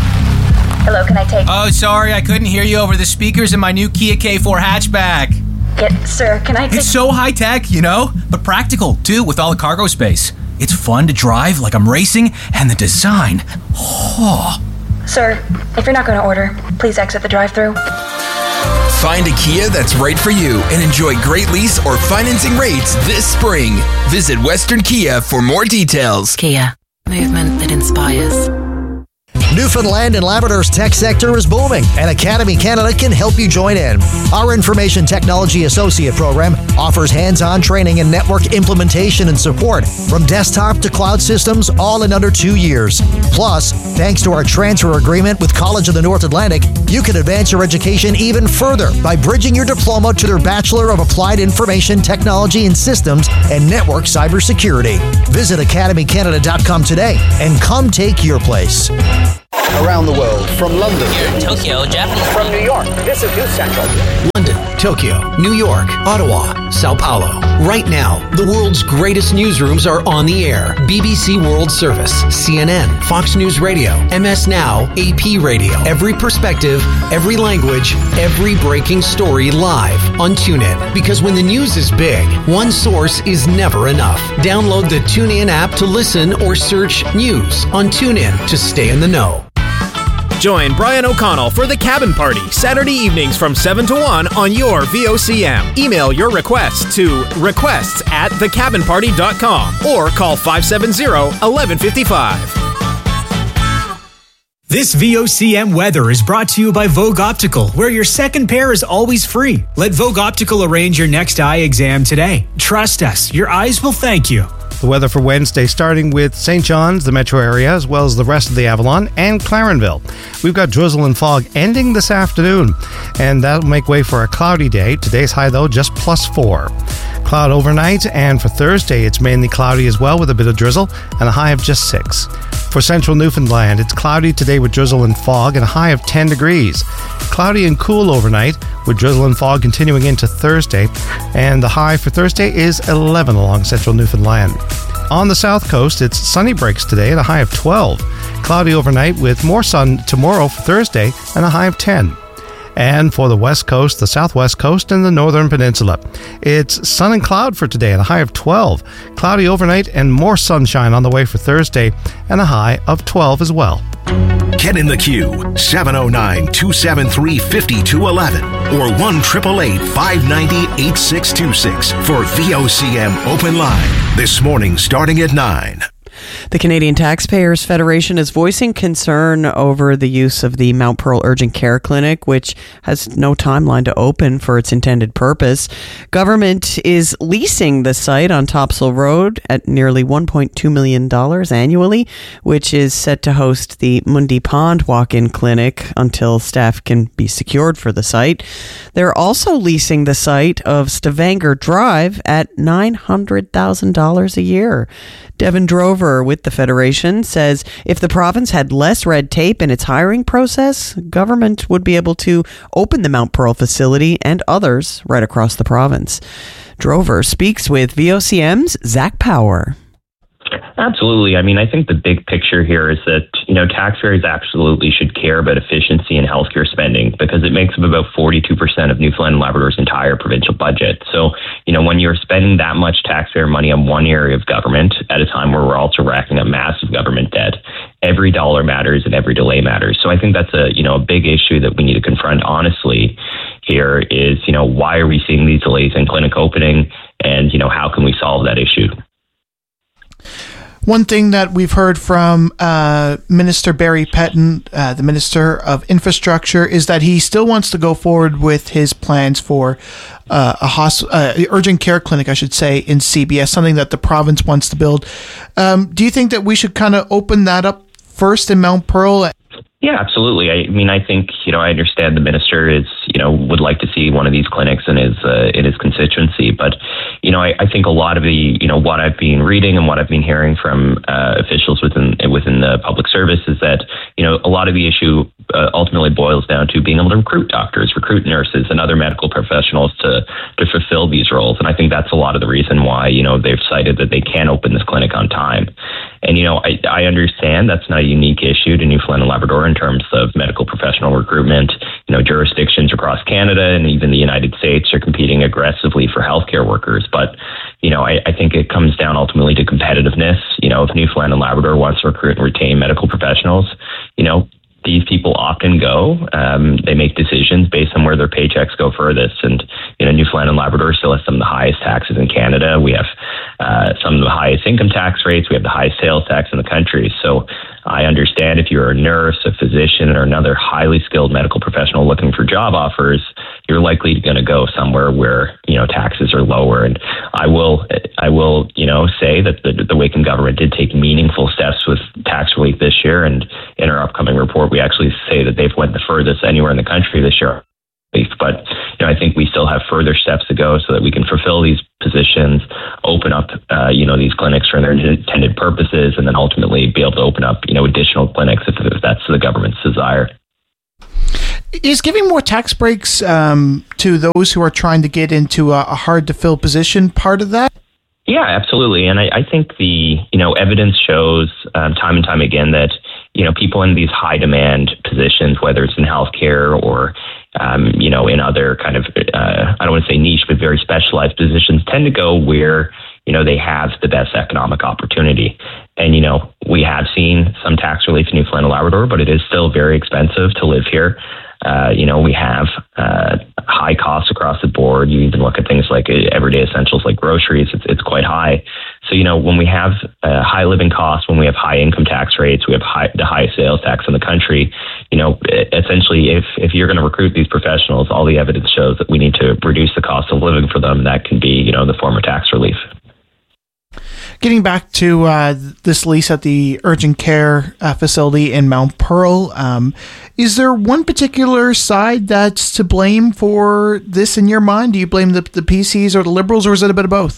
Hello, can I take... Oh, sorry, I couldn't hear you over the speakers in my new Kia K four hatchback. Get, sir, can I take... It's so high-tech, you know, but practical, too, with all the cargo space. It's fun to drive like I'm racing, and the design. Oh. Sir, if you're not going to order, please exit the drive-thru. Find a Kia that's right for you and enjoy great lease or financing rates this spring. Visit Western Kia for more details. Kia, movement that inspires. Newfoundland and Labrador's tech sector is booming, and Academy Canada can help you join in. Our Information Technology Associate program offers hands-on training in network implementation and support, from desktop to cloud systems, all in under two years. Plus, thanks to our transfer agreement with College of the North Atlantic, you can advance your education even further by bridging your diploma to their Bachelor of Applied Information Technology and Systems and Network Cybersecurity. Visit academy canada dot com today and come take your place. Around the world, from London, here in Tokyo, Japanese, from New York, this is News Central. London, Tokyo, New York, Ottawa, Sao Paulo. Right now, the world's greatest newsrooms are on the air. B B C World Service, C N N, Fox News Radio, M S Now, A P Radio. Every perspective, every language, every breaking story live on TuneIn. Because when the news is big, one source is never enough. Download the TuneIn app to listen or search news on TuneIn to stay in the know. Join Brian O'Connell for The Cabin Party, Saturday evenings from seven to one on your V O C M. Email your requests to requests at the cabin party dot com or call five seven zero, one one five five. This V O C M weather is brought to you by Vogue Optical, where your second pair is always free. Let Vogue Optical arrange your next eye exam today. Trust us, your eyes will thank you. The weather for Wednesday, starting with Saint John's, the metro area, as well as the rest of the Avalon, and Clarenville. We've got drizzle and fog ending this afternoon, and that'll make way for a cloudy day. Today's high, though, just plus four. Cloud overnight, and for Thursday, it's mainly cloudy as well with a bit of drizzle, and a high of just six. For central Newfoundland, it's cloudy today with drizzle and fog, and a high of ten degrees. Cloudy and cool overnight, with drizzle and fog continuing into Thursday, and the high for Thursday is eleven along central Newfoundland. On the south coast, it's sunny breaks today at a high of twelve. Cloudy overnight with more sun tomorrow for Thursday and a high of ten. And for the west coast, the southwest coast, and the northern peninsula, it's sun and cloud for today and a high of twelve. Cloudy overnight and more sunshine on the way for Thursday and a high of twelve as well. Get in the queue, seven oh nine, two seven three, five two one one or one eight eight eight, five nine zero, eight six two six for V O C M Open Line. This morning starting at nine. The Canadian Taxpayers Federation is voicing concern over the use of the Mount Pearl Urgent Care Clinic, which has no timeline to open for its intended purpose. Government is leasing the site on Topsail Road at nearly one point two million dollars annually, which is set to host the Mundy Pond walk-in clinic until staff can be secured for the site. They're also leasing the site of Stavanger Drive at nine hundred thousand dollars a year. Devin Drover with the Federation says if the province had less red tape in its hiring process, government would be able to open the Mount Pearl facility and others right across the province. Drover speaks with V O C M's Zach Power. Absolutely. I mean, I think the big picture here is that, you know, taxpayers absolutely should care about efficiency in healthcare spending because it makes up about forty-two percent of Newfoundland and Labrador's entire provincial budget. So, you know, when you're spending that much taxpayer money on one area of government at a time where we're also racking up massive government debt, every dollar matters and every delay matters. So I think that's a, you know, a big issue that we need to confront honestly here is, you know, why are we seeing these delays in clinic opening and, you know, how can we solve that issue? One thing that we've heard from uh, Minister Barry Petton, uh, the Minister of Infrastructure, is that he still wants to go forward with his plans for uh, a hosp- uh, urgent care clinic, I should say, in C B S, something that the province wants to build. Um, do you think that we should kind of open that up first in Mount Pearl? Yeah, absolutely. I mean, I think, you know, I understand the minister is, you know, would like to see one of these clinics in his uh, in his constituency. But, you know, I, I think a lot of the, you know, what I've been reading and what I've been hearing from uh, officials within within the public service is that, you know, a lot of the issue uh, ultimately boils down to being able to recruit doctors, recruit nurses and other medical professionals to to fulfill these roles. And I think that's a lot of the reason why, you know, they've cited that they can't open this clinic on time. And, you know, I, I understand that's not a unique issue to Newfoundland and Labrador in terms of medical professional recruitment. You know, jurisdictions across Canada and even the United States are competing aggressively for healthcare workers. But, you know, I, I think it comes down ultimately to competitiveness. You know, if Newfoundland and Labrador wants to recruit and retain medical professionals, you know, these people often go. Um, they make decisions based on where their paychecks go furthest. And, you know, Newfoundland and Labrador still has some of the highest taxes in Canada. We have uh, some of the highest income tax rates. We have the highest sales tax in the country. So I understand if you're a nurse, a physician, or another highly skilled medical professional looking for job offers, you're likely going to go somewhere where, you know, taxes are lower. And I will, I will, you know, say that the, the Wakem government did take meaningful steps with tax relief this year. And in our upcoming report, we actually say that they've went the furthest anywhere in the country this year. But, you know, I think we still have further steps to go so that we can fulfill these positions, open up, uh, you know, these clinics for their intended purposes, and then ultimately be able to open up, you know, additional clinics if, if that's the government's desire. Is giving more tax breaks um, to those who are trying to get into a, a hard-to-fill position part of that? Yeah, absolutely. And I, I think the, you know, evidence shows um, time and time again that, you know, people in these high-demand positions, whether it's in healthcare or, um, you know, in other kind of, uh, I don't want to say niche, but very specialized positions, tend to go where, you know, they have the best economic opportunity. And, you know, we have seen some tax relief in Newfoundland and Labrador, but it is still very expensive to live here. Uh, you know, we have uh, high costs across the board. You even look at things like everyday essentials like groceries, it's, it's quite high. So, you know, when we have uh, high living costs, when we have high income tax rates, we have high, the highest sales tax in the country, you know, essentially, if, if you're going to recruit these professionals, all the evidence shows that we need to reduce the cost of living for them. That can be, you know, in the form of tax relief. Getting back to uh, this lease at the urgent care uh, facility in Mount Pearl, um, is there one particular side that's to blame for this in your mind? Do you blame the, the P Cs or the Liberals, or is it a bit of both?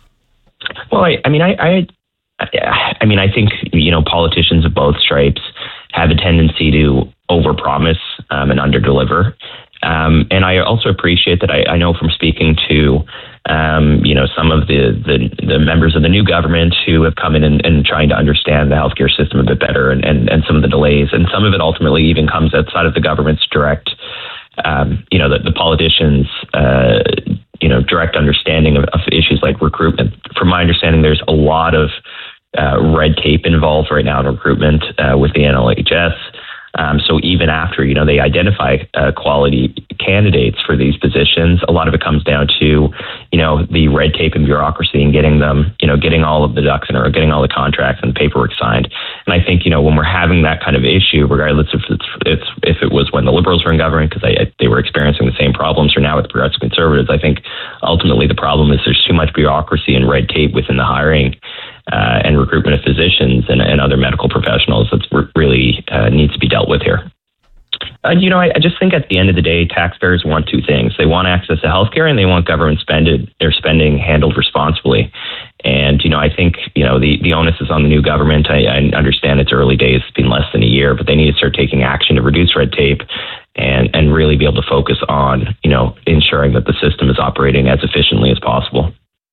Well, I, I mean, I, I, I mean, I think, you know, politicians of both stripes have a tendency to overpromise um, and underdeliver. Um, and I also appreciate that I, I know from speaking to, um, you know, some of the, the, the members of the new government who have come in and, and trying to understand the healthcare system a bit better and, and, and some of the delays. And some of it ultimately even comes outside of the government's direct, um, you know, the, the politicians, uh, you know, direct understanding of, of issues like recruitment. From my understanding, there's a lot of uh, red tape involved right now in recruitment uh, with the N L H S. Um, so even after, you know, they identify uh, quality candidates for these positions, a lot of it comes down to, you know, the red tape and bureaucracy and getting them, you know, getting all of the ducks in a row, getting all the contracts and the paperwork signed. And I think, you know, when we're having that kind of issue, regardless if it's, it's if it was when the Liberals were in government, because they were experiencing the same problems, or now with the Progressive Conservatives, I think ultimately the problem is there's too much bureaucracy and red tape within the hiring Uh, and recruitment of physicians and, and other medical professionals that really uh, needs to be dealt with here. Uh, you know, I, I just think at the end of the day, taxpayers want two things. They want access to healthcare, and they want government spended, their spending handled responsibly. And, you know, I think, you know, the, the onus is on the new government. I, I understand it's early days, it's been less than a year, but they need to start taking action to reduce red tape and, and really be able to focus on, you know, ensuring that the system is operating as efficiently as possible.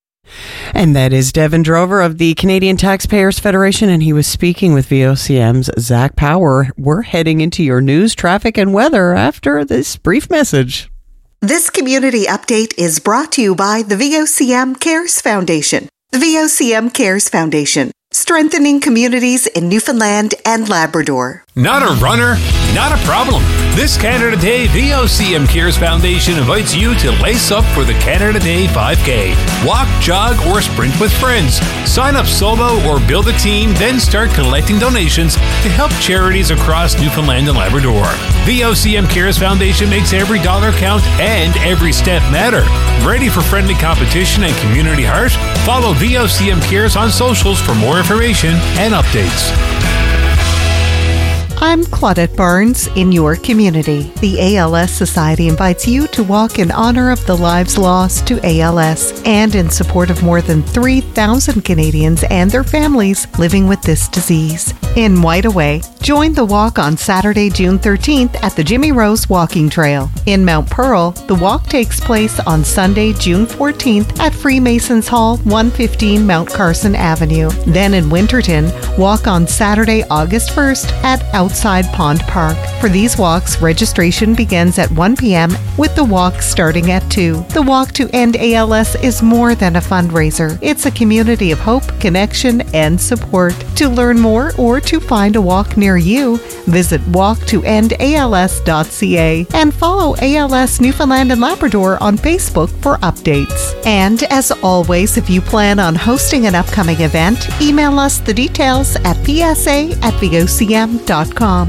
And that is Devin Drover of the Canadian Taxpayers Federation, and he was speaking with V O C M's Zach Power. We're heading into your news, traffic, and weather after this brief message. This community update is brought to you by the V O C M Cares Foundation. The V O C M Cares Foundation, strengthening communities in Newfoundland and Labrador. Not a runner? Not a problem. This Canada Day, V O C M Cares Foundation invites you to lace up for the Canada Day five K. Walk, jog, or sprint with friends. Sign up solo or build a team, then start collecting donations to help charities across Newfoundland and Labrador. V O C M Cares Foundation makes every dollar count and every step matter. Ready for friendly competition and community heart? Follow V O C M Cares on socials for more information and updates. I'm Claudette Barnes in your community. The A L S Society invites you to walk in honor of the lives lost to A L S and in support of more than three thousand Canadians and their families living with this disease. In Wide Away, join the walk on Saturday, June thirteenth at the Jimmy Rose Walking Trail. In Mount Pearl, the walk takes place on Sunday, June fourteenth at Freemasons Hall, one fifteen Mount Carson Avenue. Then in Winterton, walk on Saturday, August first at Outside Pond Park. For these walks, registration begins at one p.m. with the walk starting at two. The Walk to End A L S is more than a fundraiser. It's a community of hope, connection, and support. To learn more or to find a walk near you, visit walk to end A L S dot c a and follow A L S Newfoundland and Labrador on Facebook for updates. And as always, if you plan on hosting an upcoming event, email us the details at p s a at v o c m dot com.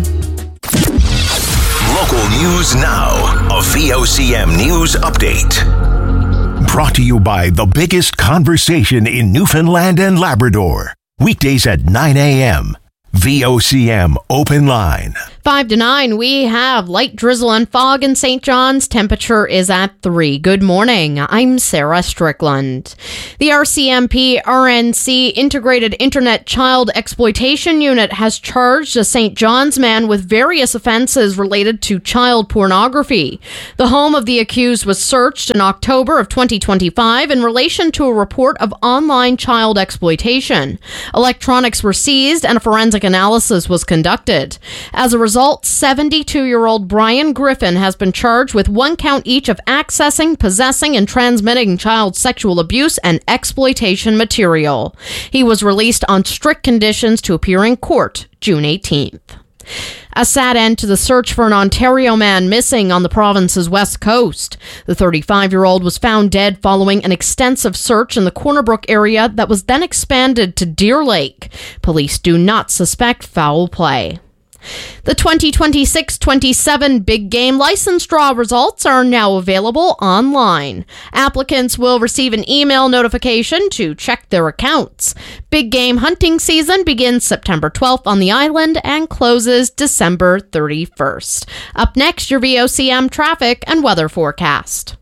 Local news now. A V O C M News Update. Brought to you by the biggest conversation in Newfoundland and Labrador. Weekdays at nine a.m. V O C M Open Line. Five to nine, we have light drizzle and fog in Saint John's. Temperature is at three. Good morning. I'm Sarah Strickland. The R C M P R N C Integrated Internet Child Exploitation Unit has charged a Saint John's man with various offenses related to child pornography. The home of the accused was searched in October of twenty twenty-five in relation to a report of online child exploitation. Electronics were seized and a forensic analysis was conducted. As a result, seventy-two-year-old Brian Griffin has been charged with one count each of accessing, possessing, and transmitting child sexual abuse and exploitation material. He was released on strict conditions to appear in court June eighteenth. A sad end to the search for an Ontario man missing on the province's west coast. The thirty-five-year-old was found dead following an extensive search in the Corner Brook area that was then expanded to Deer Lake. Police do not suspect foul play. The twenty twenty-six twenty-seven Big Game license draw results are now available online. Applicants will receive an email notification to check their accounts. Big Game hunting season begins September twelfth on the island and closes December thirty-first. Up next, your V O C M traffic and weather forecast.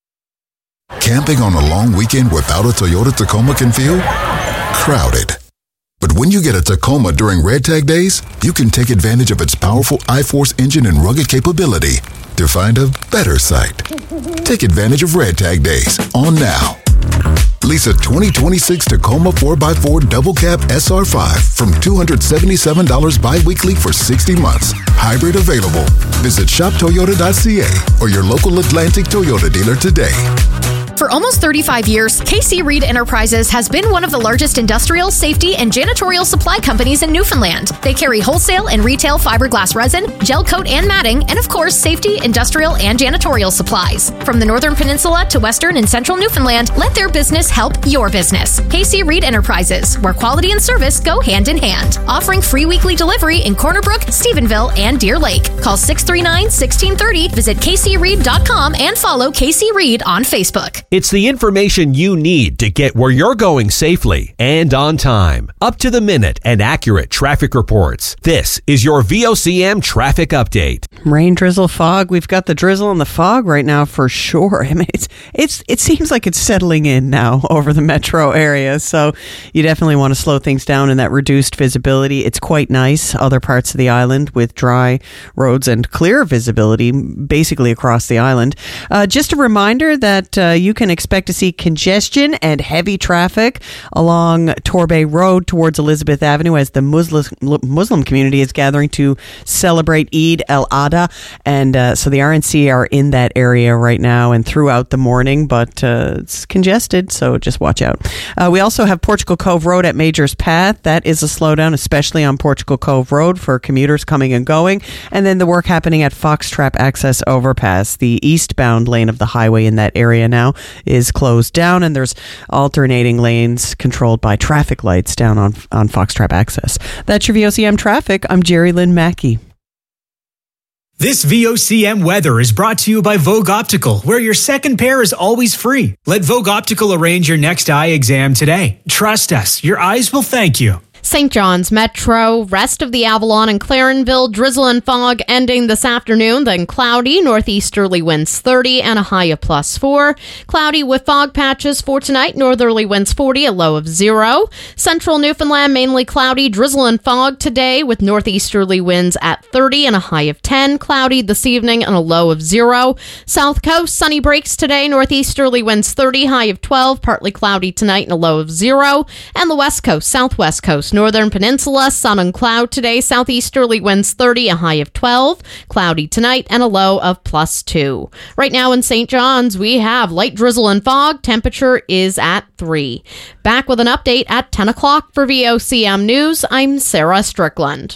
Camping on a long weekend without a Toyota Tacoma can feel crowded. But when you get a Tacoma during Red Tag Days, you can take advantage of its powerful I-Force engine and rugged capability to find a better site. Take advantage of Red Tag Days on now. Lease a twenty twenty-six Tacoma four by four Double Cab S R five from two hundred seventy-seven dollars bi-weekly for sixty months. Hybrid available. Visit shop toyota dot c a or your local Atlantic Toyota dealer today. For almost thirty-five years, K C Reed Enterprises has been one of the largest industrial, safety, and janitorial supply companies in Newfoundland. They carry wholesale and retail fiberglass resin, gel coat and matting, and of course, safety, industrial, and janitorial supplies. From the Northern Peninsula to Western and Central Newfoundland, let their business help your business. K C Reed Enterprises, where quality and service go hand in hand. Offering free weekly delivery in Corner Brook, Stephenville, and Deer Lake. Call six three nine, one six three zero, visit k c reed dot com, and follow K C Reed on Facebook. It's the information you need to get where you're going safely and on time. Up to the minute and accurate traffic reports. This is your V O C M traffic update. Rain, drizzle, fog. We've got the drizzle and the fog right now for sure. I mean, it's it's it seems like it's settling in now over the metro area. So you definitely want to slow things down in that reduced visibility. It's quite nice. Other parts of the island with dry roads and clear visibility basically across the island. Uh, just a reminder that uh, you can expect to see congestion and heavy traffic along Torbay Road towards Elizabeth Avenue as the Muslim Muslim community is gathering to celebrate Eid al-Adha, and uh, so the R N C are in that area right now and throughout the morning, but uh, it's congested, so just watch out. Uh, we also have Portugal Cove Road at Major's Path. That is a slowdown, especially on Portugal Cove Road for commuters coming and going, and then the work happening at Foxtrap Access Overpass. The eastbound lane of the highway in that area now is closed down, and there's alternating lanes controlled by traffic lights down on on Foxtrap Access. That's your V O C M traffic. I'm Jerry Lynn Mackey. This V O C M weather is brought to you by Vogue Optical, where your second pair is always free. Let Vogue Optical arrange your next eye exam today. Trust us, your eyes will thank you. Saint John's Metro, rest of the Avalon and Clarenville, drizzle and fog ending this afternoon, then cloudy, northeasterly winds thirty and a high of plus four. Cloudy with fog patches for tonight, northerly winds forty, a low of zero. Central Newfoundland, mainly cloudy, drizzle and fog today with northeasterly winds at thirty and a high of ten. Cloudy this evening and a low of zero. South Coast, sunny breaks today, northeasterly winds thirty, high of twelve, partly cloudy tonight and a low of zero. And the West Coast, Southwest Coast, Northern Peninsula, sun and cloud today, southeasterly winds thirty, a high of twelve, cloudy tonight and a low of plus two. Right now in Saint John's, we have light drizzle and fog, temperature is at three. Back with an update at ten o'clock for V O C M News, I'm Sarah Strickland.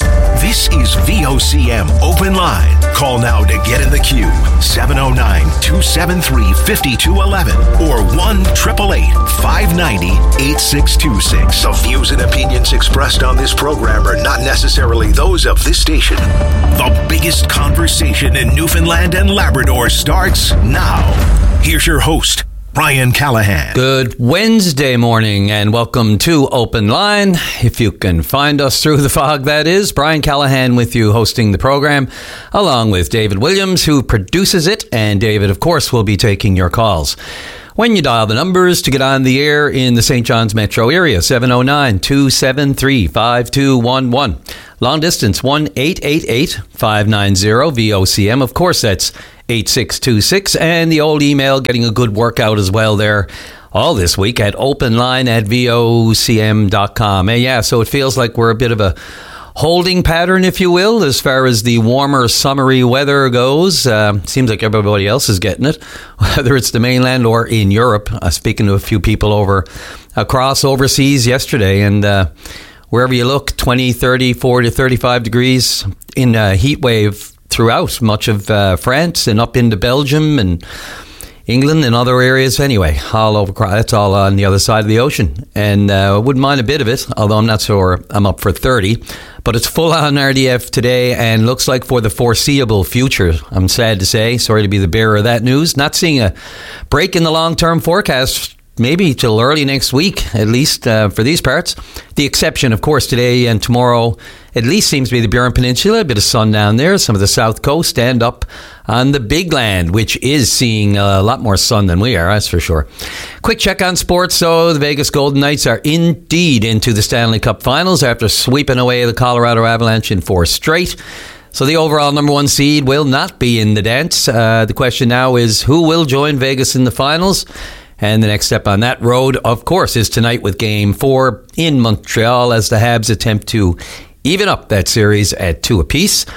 This is V O C M Open Line. Call now to get in the queue. seven oh nine, two seven three, five two one one or one eight eight eight, five nine zero, eight six two six. The views and opinions expressed on this program are not necessarily those of this station. The biggest conversation in Newfoundland and Labrador starts now. Here's your host, Brian Callahan. Good Wednesday morning and welcome to Open Line. If you can find us through the fog, that is. Brian Callahan with you hosting the program, along with David Williams, who produces it. And David, of course, will be taking your calls when you dial the numbers to get on the air in the Saint John's metro area. seven oh nine, two seven three, five two one one. Long distance, one eight eight eight, five nine zero, V O C M. Of course, that's eight six two six. And the old email, getting a good workout as well there all this week at openline at V O C M dot com. And yeah, so it feels like we're a bit of a holding pattern, if you will, as far as the warmer, summery weather goes. Uh, seems like everybody else is getting it, whether it's the mainland or in Europe. Uh, speaking to a few people over across overseas yesterday, and uh, wherever you look, twenty, thirty, forty, thirty-five degrees in a heat wave throughout much of uh, France and up into Belgium and England and other areas. Anyway, all over. That's all on the other side of the ocean, and I uh, wouldn't mind a bit of it, although I'm not sure I'm up for thirty. But it's full on R D F today and looks like for the foreseeable future. I'm sad to say, sorry to be the bearer of that news. Not seeing a break in the long-term forecast maybe till early next week, at least uh, for these parts. The exception, of course, today and tomorrow at least seems to be the Burin Peninsula. A bit of sun down there, some of the south coast, and up on the big land, which is seeing a lot more sun than we are, that's for sure. Quick check on sports. So the Vegas Golden Knights are indeed into the Stanley Cup Finals after sweeping away the Colorado Avalanche in four straight. So the overall number one seed will not be in the dance. Uh, the question now is, who will join Vegas in the finals? And the next step on that road, of course, is tonight with Game four in Montreal as the Habs attempt to even up that series at two apiece.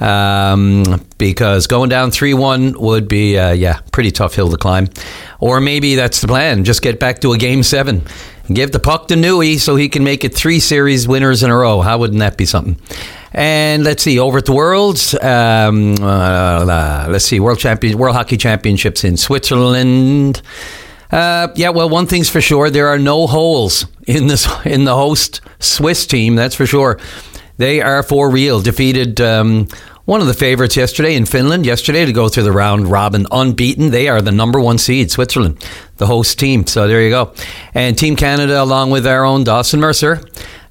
Um, because going down three one would be, uh, yeah, pretty tough hill to climb. Or maybe that's the plan, just get back to a Game seven. And give the puck to Nui so he can make it three series winners in a row. How wouldn't that be something? And let's see, over at the Worlds, um, uh, let's see, World Champion, World Hockey Championships in Switzerland. Uh, yeah, well, one thing's for sure, there are no holes in this in the host Swiss team, that's for sure. They are for real. Defeated um, one of the favorites yesterday in Finland, yesterday to go through the round robin unbeaten. They are the number one seed, Switzerland, the host team. So there you go. And Team Canada, along with our own Dawson Mercer,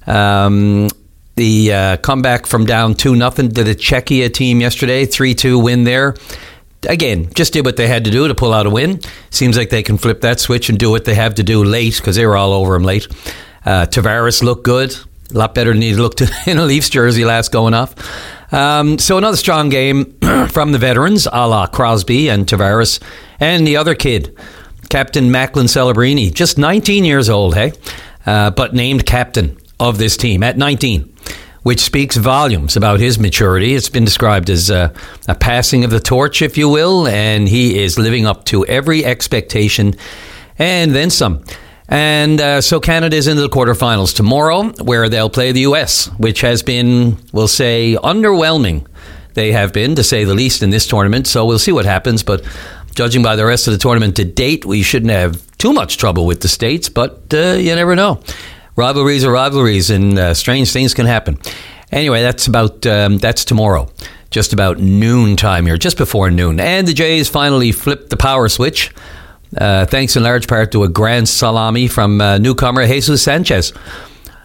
um, the uh, comeback from down two nothing to the Czechia team yesterday, three two win there. Again, just did what they had to do to pull out a win. Seems like they can flip that switch and do what they have to do late, because they were all over him late. Uh, Tavares looked good. A lot better than he looked in a Leafs jersey last going off. Um, so another strong game from the veterans, a la Crosby and Tavares. And the other kid, Captain Macklin Celebrini, just nineteen years old, hey? Uh, but named captain of this team at nineteen. Which speaks volumes about his maturity. It's been described as a, a passing of the torch, if you will, and he is living up to every expectation and then some. And uh, so Canada is into the quarterfinals tomorrow, where they'll play the U S, which has been, we'll say, underwhelming. They have been, to say the least, in this tournament, so we'll see what happens. But judging by the rest of the tournament to date, we shouldn't have too much trouble with the States, but uh, you never know. Rivalries are rivalries, and uh, strange things can happen. Anyway, that's about um, that's tomorrow, just about noon time here, just before noon. And the Jays finally flipped the power switch, uh, thanks in large part to a grand salami from uh, newcomer Jesus Sanchez.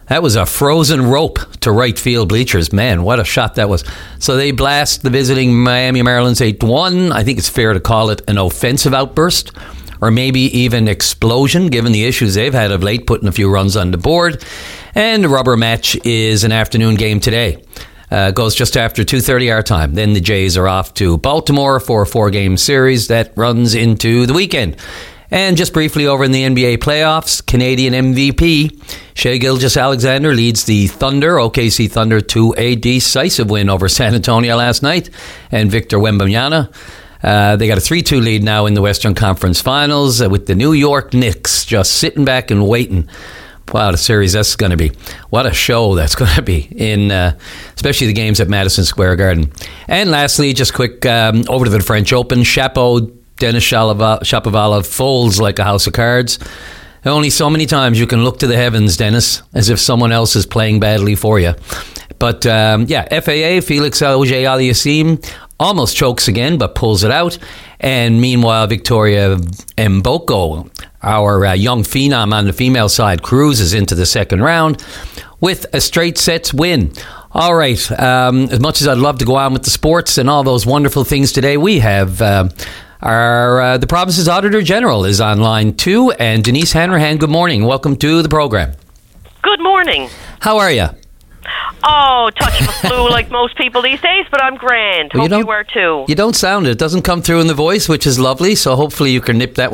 That was a frozen rope to right field bleachers. Man, what a shot that was. So they blast the visiting Miami Marlins eight to one. I think it's fair to call it an offensive outburst, or maybe even explosion, given the issues they've had of late, putting a few runs on the board. And the rubber match is an afternoon game today. Uh, goes just after two thirty our time. Then the Jays are off to Baltimore for a four-game series that runs into the weekend. And just briefly over in the N B A playoffs, Canadian M V P Shai Gilgeous-Alexander leads the Thunder, O K C Thunder, to a decisive win over San Antonio last night. And Victor Wembanyama, uh, they got a three two lead now in the Western Conference Finals, uh, with the New York Knicks just sitting back and waiting. Wow, the series that's going to be. What a show that's going to be, in uh, especially the games at Madison Square Garden. And lastly, just quick, um, over to the French Open. Chapeau, Denis Shapovalov folds like a house of cards. Only so many times you can look to the heavens, Dennis, as if someone else is playing badly for you. But um, yeah, F A A, Felix Auger-Aliassime almost chokes again, but pulls it out. And meanwhile, Victoria Mboko, our uh, young phenom on the female side, cruises into the second round with a straight sets win. All right, um, as much as I'd love to go on with the sports and all those wonderful things today, we have uh, our uh, the province's Auditor General is on line two, and Denise Hanrahan, good morning. Welcome to the program. Good morning. How are you? Oh, touch of a flu like most people these days, but I'm grand. Well, Hope you, you were too. You don't sound it. It doesn't come through in the voice, which is lovely, so hopefully you can nip that